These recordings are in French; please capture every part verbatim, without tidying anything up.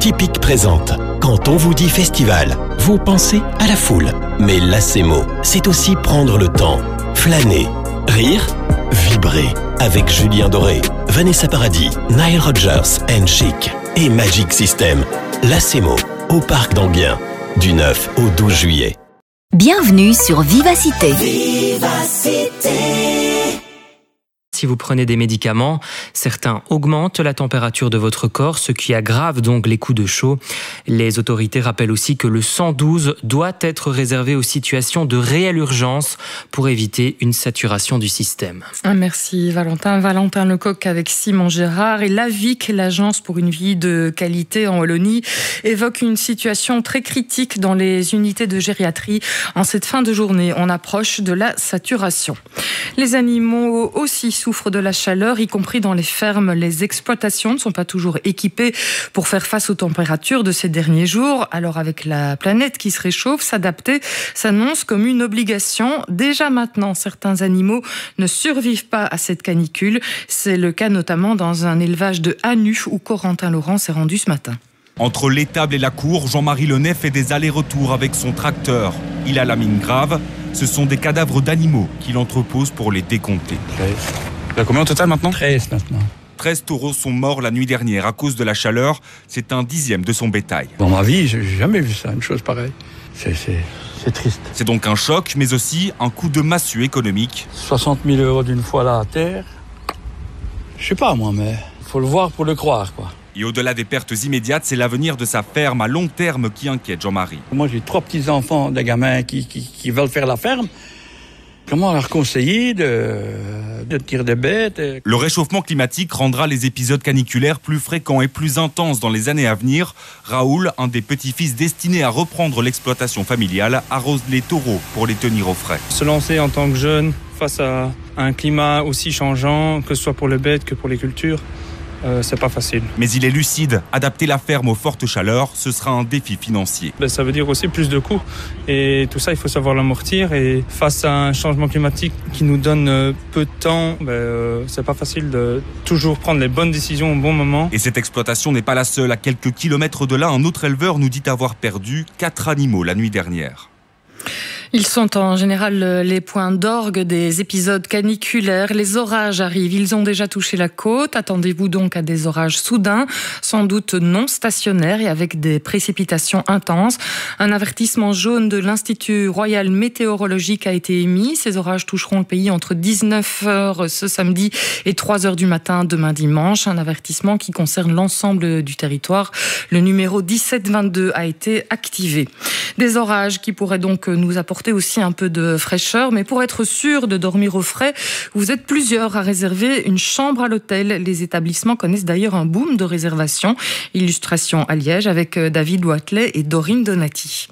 Typique présente. Quand on vous dit festival, vous pensez à la foule. Mais Lacemo, c'est aussi prendre le temps, flâner, rire, vibrer. Avec Julien Doré, Vanessa Paradis, Nile Rodgers and Chic et Magic System. Lacemo, au Parc d'Enghien, du neuf au douze juillet. Bienvenue sur Vivacité. Vivacité. Si vous prenez des médicaments, certains augmentent la température de votre corps, ce qui aggrave donc les coups de chaud. Les autorités rappellent aussi que le cent douze doit être réservé aux situations de réelle urgence pour éviter une saturation du système. Merci Valentin. Valentin Lecoq avec Simon Gérard. Et l'A V I C, l'Agence pour une vie de qualité en Wallonie, évoque une situation très critique dans les unités de gériatrie. En cette fin de journée, on approche de la saturation. Les animaux aussi souffrent de la chaleur, y compris dans les fermes. Les exploitations ne sont pas toujours équipées pour faire face aux températures de ces derniers jours. Alors avec la planète qui se réchauffe, s'adapter s'annonce comme une obligation. Déjà maintenant, certains animaux ne survivent pas à cette canicule. C'est le cas notamment dans un élevage de Hanu où Corentin Laurent s'est rendu ce matin. Entre l'étable et la cour, Jean-Marie Lenay fait des allers-retours avec son tracteur. Il a la mine grave. Ce sont des cadavres d'animaux qu'il entrepose pour les décompter. treize. Il y a combien au total maintenant ? treize maintenant. treize taureaux sont morts la nuit dernière à cause de la chaleur. C'est un dixième de son bétail. Dans ma vie, j'ai jamais vu ça, une chose pareille. C'est, c'est, c'est triste. C'est donc un choc, mais aussi un coup de massue économique. soixante mille euros d'une fois là à terre. Je sais pas moi, mais il faut le voir pour le croire, quoi. Et au-delà des pertes immédiates, c'est l'avenir de sa ferme à long terme qui inquiète Jean-Marie. Moi, j'ai trois petits-enfants, des gamins qui, qui, qui veulent faire la ferme. Comment leur conseiller de, de tirer des bêtes? Le réchauffement climatique rendra les épisodes caniculaires plus fréquents et plus intenses dans les années à venir. Raoul, un des petits-fils destinés à reprendre l'exploitation familiale, arrose les taureaux pour les tenir au frais. Se lancer en tant que jeune face à un climat aussi changeant, que ce soit pour les bêtes que pour les cultures, Euh, c'est pas facile. Mais il est lucide. Adapter la ferme aux fortes chaleurs, ce sera un défi financier. Ben, ça veut dire aussi plus de coûts. Et tout ça, il faut savoir l'amortir. Et face à un changement climatique qui nous donne euh, peu de temps, ben, euh, c'est pas facile de toujours prendre les bonnes décisions au bon moment. Et cette exploitation n'est pas la seule. À quelques kilomètres de là, un autre éleveur nous dit avoir perdu quatre animaux la nuit dernière. Ils sont en général les points d'orgue des épisodes caniculaires. Les orages arrivent, ils ont déjà touché la côte. Attendez-vous donc à des orages soudains, sans doute non stationnaires et avec des précipitations intenses. Un avertissement jaune de l'Institut Royal Météorologique a été émis. Ces orages toucheront le pays entre dix-neuf heures ce samedi et trois heures du matin demain dimanche. Un avertissement qui concerne l'ensemble du territoire. Le numéro dix-sept vingt-deux a été activé. Des orages qui pourraient donc nous apporter aussi un peu de fraîcheur, mais pour être sûr de dormir au frais, vous êtes plusieurs à réserver une chambre à l'hôtel. Les établissements connaissent d'ailleurs un boom de réservation. Illustration à Liège avec David Watley et Dorine Donati.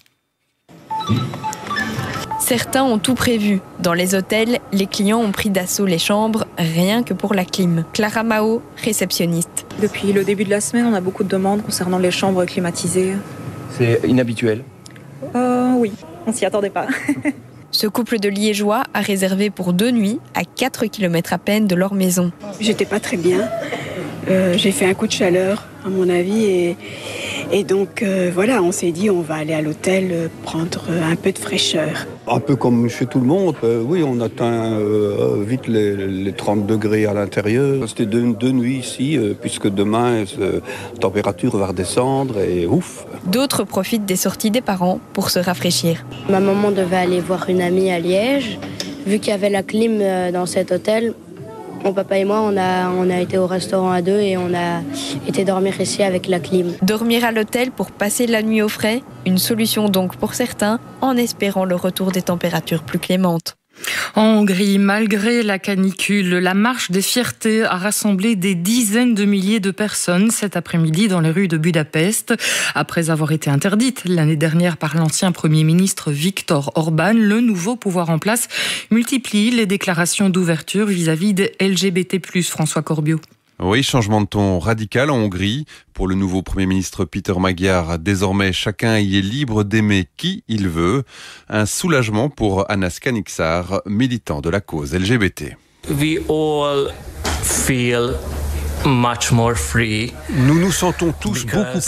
Certains ont tout prévu. Dans les hôtels, les clients ont pris d'assaut les chambres, rien que pour la clim. Clara Mao, réceptionniste. Depuis le début de la semaine, on a beaucoup de demandes concernant les chambres climatisées. C'est inhabituel ? Euh, oui, on s'y attendait pas. Ce couple de Liégeois a réservé pour deux nuits à quatre kilomètres à peine de leur maison. J'étais pas très bien. Euh, j'ai fait un coup de chaleur, à mon avis, et, et donc euh, voilà, on s'est dit on va aller à l'hôtel euh, prendre euh, un peu de fraîcheur. Un peu comme chez tout le monde, euh, oui, on atteint euh, vite les, les trente degrés à l'intérieur. C'était deux, deux nuits ici, euh, puisque demain, la température va redescendre et ouf. D'autres profitent des sorties des parents pour se rafraîchir. Ma maman devait aller voir une amie à Liège. Vu qu'il y avait la clim dans cet hôtel, mon papa et moi, on a, on a été au restaurant à deux et on a été dormir ici avec la clim. Dormir à l'hôtel pour passer la nuit au frais, une solution donc pour certains, en espérant le retour des températures plus clémentes. En Hongrie, malgré la canicule, la marche des fiertés a rassemblé des dizaines de milliers de personnes cet après-midi dans les rues de Budapest. Après avoir été interdite l'année dernière par l'ancien Premier ministre Viktor Orban, le nouveau pouvoir en place multiplie les déclarations d'ouverture vis-à-vis des L G B T plus, François Corbiot. Oui, changement de ton radical en Hongrie. Pour le nouveau Premier ministre Peter Magyar, désormais chacun y est libre d'aimer qui il veut. Un soulagement pour Anas Kaniksar, militant de la cause L G B T. We all feel much more free. Nous nous sentons tous beaucoup